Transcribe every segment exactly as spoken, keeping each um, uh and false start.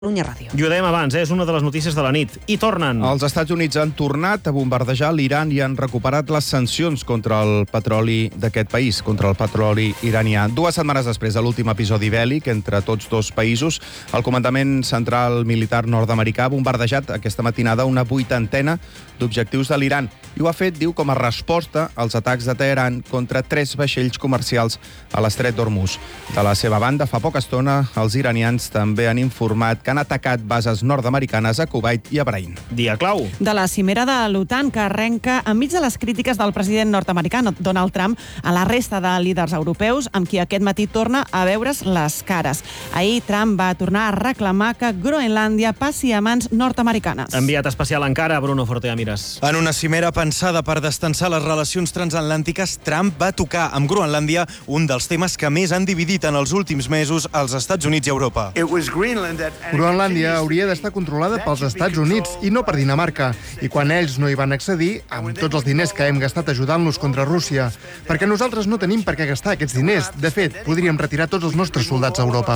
Catalunya Ràdio. I ho dèiem abans, eh? És una de les notícies de la nit. I tornen. Els Estats Units han tornat a bombardejar l'Iran i han recuperat les sancions contra el petroli d'aquest país, contra el petroli iranià. Dues setmanes després de l'últim episodi bèl·lic entre tots dos països, el Comandament Central Militar nord-americà ha bombardejat aquesta matinada una vuitantena d'objectius de l'Iran i ho ha fet, diu, com a resposta als atacs de Teheran contra tres vaixells comercials a l'estret d'Hormuz. De la seva banda, fa poca estona, els iranians també han informat que han atacat bases nord-americanes a Kuwait i a Bahrain. Dia clau. De la cimera de l'OTAN, que arrenca enmig de les crítiques del president nord-americà Donald Trump a la resta de líders europeus, amb qui aquest matí torna a veure's les cares. Ahir Trump va tornar a reclamar que Groenlàndia passi a mans nord-americanes. Enviat especial encara, Bruno Forteamires. En una cimera pensada per destensar les relacions transatlàntiques, Trump va tocar amb Groenlàndia un dels temes que més han dividit en els últims mesos als Estats Units i Europa. Groenlàndia hauria d'estar controlada pels Estats Units i no per Dinamarca. I quan ells no hi van accedir, amb tots els diners que hem gastat ajudant-los contra Rússia, perquè nosaltres no tenim per què gastar aquests diners. De fet, podríem retirar tots els nostres soldats a Europa.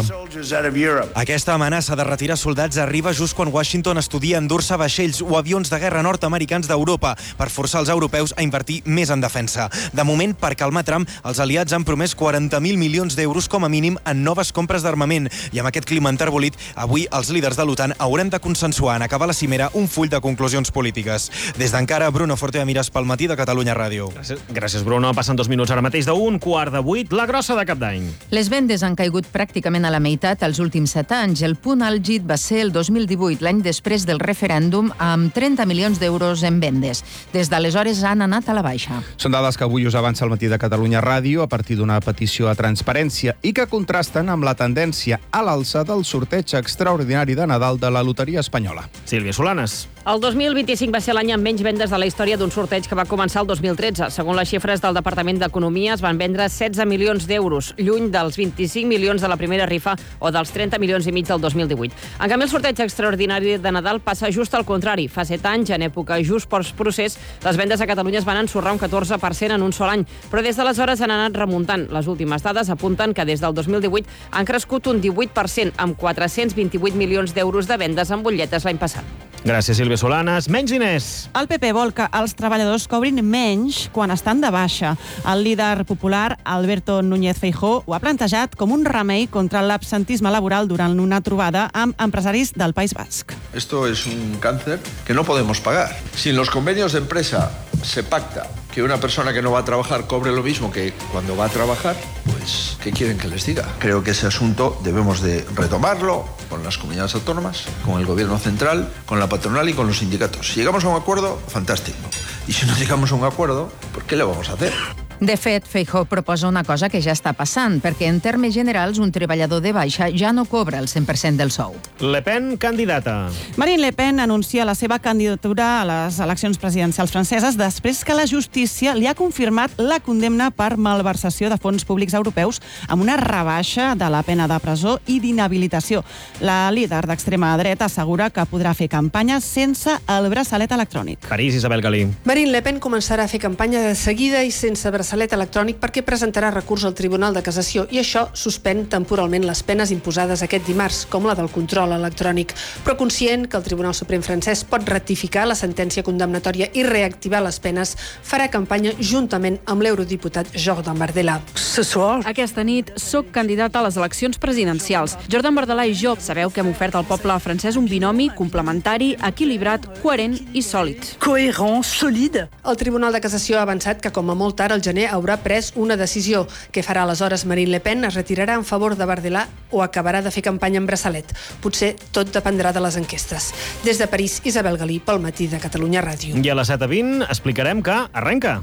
Aquesta amenaça de retirar soldats arriba just quan Washington estudia endur-se vaixells o avions de guerra nord-americans d'Europa per forçar els europeus a invertir més en defensa. De moment, per calmar Trump, els aliats han promès quaranta mil milions d'euros com a mínim en noves compres d'armament. I amb aquest clima enterbolit, avui els líders de l'OTAN haurem de consensuar en acabar la cimera un full de conclusions polítiques. Des d'encara, Bruno Forteamires pel matí de Catalunya Ràdio. Gràcies, gràcies Bruno. Passen dos minuts ara mateix d'un quart de vuit, la grossa de Cap d'Any. Les vendes han caigut pràcticament a la meitat els últims set anys. El punt àlgid va ser el dos mil divuit, l'any després del referèndum, amb trenta milions d'euros en vendes. Des d'aleshores han anat a la baixa. Són dades que avui us avança el matí de Catalunya Ràdio a partir d'una petició a Transparència i que contrasten amb la tendència a l'alça del sorteig extraordinari de Nadal de la Loteria Espanyola. Sílvia Solanes. El dos mil vint-i-cinc va ser l'any amb menys vendes de la història d'un sorteig que va començar el dos mil tretze. Segons les xifres del Departament d'Economia, es van vendre setze milions d'euros, lluny dels vint-i-cinc milions de la primera rifa o dels trenta milions i mig del dos mil divuit. En canvi, el sorteig extraordinari de Nadal passa just al contrari. Fa set anys, en època just post-procés, les vendes a Catalunya es van ensorrar un catorze per cent en un sol any, però des d'aleshores han anat remuntant. Les últimes dades apunten que des del dos mil divuit han crescut un divuit per cent, amb quatre-cents vint-i-vuit milions d'euros de vendes en butlletes l'any passat. Gràcies, Sílvia Solanes. Menys diners. El P P vol que els treballadors cobrin menys quan estan de baixa. El líder popular, Alberto Núñez Feijóo, ho ha plantejat com un remei contra l'absentisme laboral durant una trobada amb empresaris del País Basc. Esto es un cáncer que no podemos pagar. Si en los convenios de empresa se pacta que una persona que no va a trabajar cobre lo mismo que cuando va a trabajar, pues, ¿qué quieren que les diga? Creo que ese asunto debemos de retomarlo con las comunidades autónomas, con el gobierno central, con la patronal y con los sindicatos. Si llegamos a un acuerdo, fantástico. Y si no llegamos a un acuerdo, ¿por qué le vamos a hacer? De fet, Feijóo proposa una cosa que ja està passant, perquè en termes generals un treballador de baixa ja no cobra el cent per cent del sou. Le Pen, candidata. Marine Le Pen anuncia la seva candidatura a les eleccions presidencials franceses després que la justícia li ha confirmat la condemna per malversació de fons públics europeus amb una rebaixa de la pena de presó i d'inhabilitació. La líder d'extrema dreta assegura que podrà fer campanya sense el braçalet electrònic. París, Isabel Galí. Marine Le Pen començarà a fer campanya de seguida i sense braçalet electrònic perquè presentarà recurs al Tribunal de Cassació i això suspèn temporalment les penes imposades aquest dimarts, com la del control electrònic. Però conscient que el Tribunal Suprem francès pot ratificar la sentència condemnatòria i reactivar les penes, farà campanya juntament amb l'eurodiputat Jordan Bardella. Aquesta nit soc candidata a les eleccions presidencials. Jordan Bardella i jo sabeu que hem ofert al poble francès un binomi complementari, equilibrat, coherent i sòlid. Coherent, solide. El Tribunal de Cassació ha avançat que com a molt tard el gener haurà pres una decisió. Què farà aleshores Marine Le Pen? Es retirarà en favor de Bardella o acabarà de fer campanya en braçalet? Potser tot dependrà de les enquestes. Des de París, Isabel Galí, pel matí de Catalunya Ràdio. I a les set a vint explicarem que arrenca.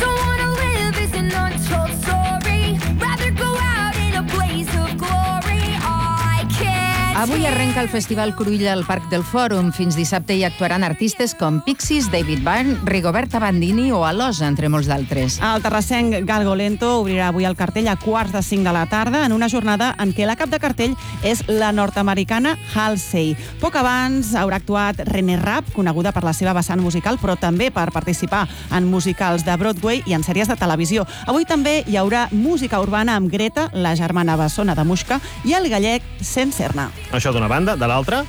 Avui arrenca el Festival Cruïlla al Parc del Fòrum. Fins dissabte hi actuaran artistes com Pixies, David Byrne, Rigoberta Bandini o Alosa, entre molts d'altres. El terrassenc Galgo Lento obrirà avui el cartell a quarts de cinc de la tarda en una jornada en què la cap de cartell és la nord-americana Halsey. Poc abans haurà actuat René Rapp, coneguda per la seva vessant musical, però també per participar en musicals de Broadway i en sèries de televisió. Avui també hi haurà música urbana amb Greta, la germana bessona de Muixca, i el gallec Sen Serna. Això d'una banda, de l'altra...